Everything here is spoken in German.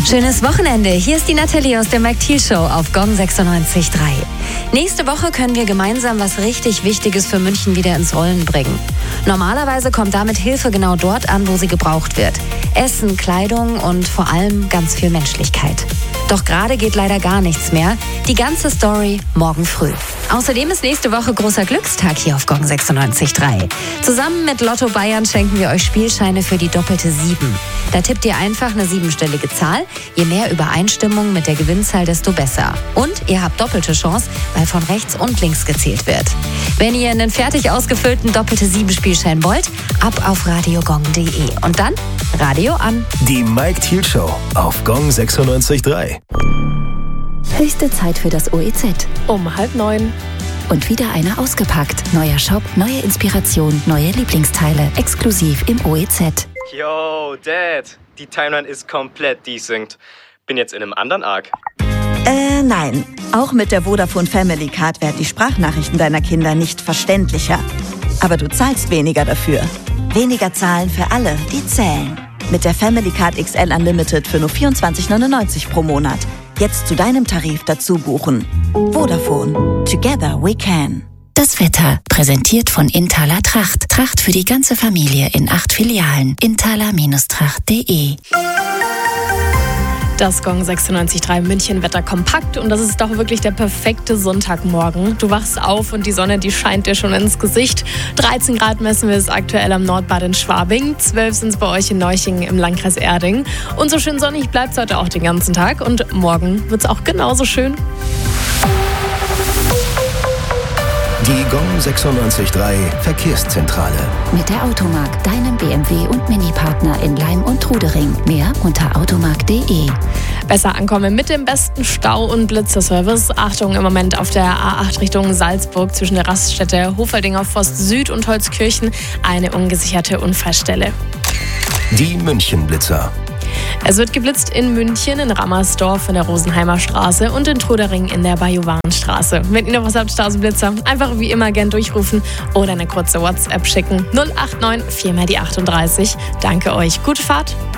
Schönes Wochenende. Hier ist die Nathalie aus der Mike Thiel Show auf Gong 96.3. Nächste Woche können wir gemeinsam was richtig Wichtiges für München wieder ins Rollen bringen. Normalerweise kommt damit Hilfe genau dort an, wo sie gebraucht wird. Essen, Kleidung und vor allem ganz viel Menschlichkeit. Doch gerade geht leider gar nichts mehr. Die ganze Story morgen früh. Außerdem ist nächste Woche großer Glückstag hier auf Gong 96.3. Zusammen mit Lotto Bayern schenken wir euch Spielscheine für die doppelte 7. Da tippt ihr einfach eine 7-stellige Zahl. Je mehr Übereinstimmung mit der Gewinnzahl, desto besser. Und ihr habt doppelte Chance, weil von rechts und links gezählt wird. Wenn ihr einen fertig ausgefüllten doppelte 7-Spielschein wollt, ab auf radiogong.de. Und dann Radio an. Die Mike Thiel Show auf Gong 96.3. Höchste Zeit für das OEZ. Um 8:30. Und wieder einer ausgepackt. Neuer Shop, neue Inspiration, neue Lieblingsteile. Exklusiv im OEZ. Yo, Dad. Die Timeline ist komplett desynced. Bin jetzt in einem anderen Arc. Nein. Auch mit der Vodafone Family Card werden die Sprachnachrichten deiner Kinder nicht verständlicher. Aber du zahlst weniger dafür. Weniger zahlen für alle, die zählen. Mit der Family Card XL Unlimited für nur 24,99 pro Monat. Jetzt zu deinem Tarif dazu buchen. Vodafone. Together we can. Das Wetter, präsentiert von Inthaler Tracht. Tracht für die ganze Familie in 8 Filialen. inthaler-tracht.de. Das Gong 96.3 München Wetter kompakt und das ist doch wirklich der perfekte Sonntagmorgen. Du wachst auf und die Sonne, die scheint dir schon ins Gesicht. 13 Grad messen wir es aktuell am Nordbad in Schwabing. 12 sind es bei euch in Neuchingen im Landkreis Erding. Und so schön sonnig bleibt es heute auch den ganzen Tag und morgen wird es auch genauso schön. Die Gong 96.3 Verkehrszentrale. Mit der Automark, deinem BMW- und Mini-Partner in Leim und Trudering. Mehr unter automark.de. Besser ankommen mit dem besten Stau- und Blitzerservice. Achtung im Moment auf der A8 Richtung Salzburg zwischen der Raststätte Hofeldinger Forst Süd und Holzkirchen eine ungesicherte Unfallstelle. Die Münchenblitzer. Es wird geblitzt in München, in Rammersdorf in der Rosenheimer Straße und in Trudering in der Bajuwanstraße. Wenn ihr noch was habt, Straßenblitzer, einfach wie immer gern durchrufen oder eine kurze WhatsApp schicken. 089 4 mal die 38. Danke euch. Gute Fahrt.